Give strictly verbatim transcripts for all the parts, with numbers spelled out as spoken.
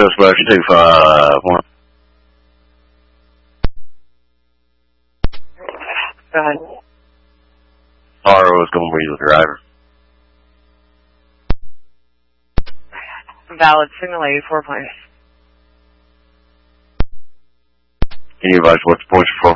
Dispatch two five one. Go ahead. Tara was going to be the driver. Valid signal eighty-four points. Can you advise what the points are for?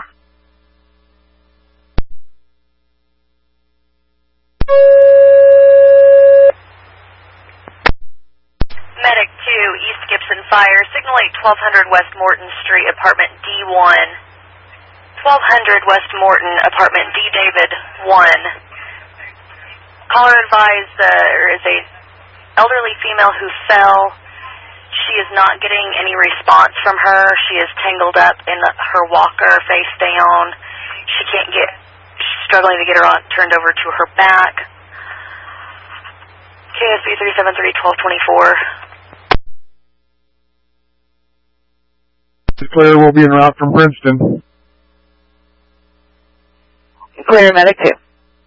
Medic two, East Gibson Fire, signal eight, twelve hundred West Morton Street, apartment D one. twelve hundred West Morton, apartment D David one. Caller advised there is a elderly female who fell. She is not getting any response from her. She is tangled up in the, her walker, face down. She can't get, she's struggling to get her on, turned over to her back. K S B three seven three, twelve twenty-four. Clear, will be en route from Princeton. Clear, medic two.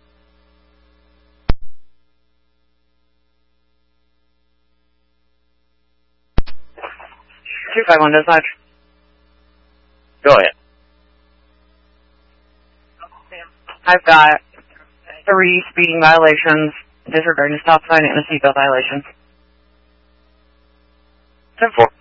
two five one dispatch. Go ahead. I've got three speeding violations, disregarding stop sign and a seatbelt violation. ten four.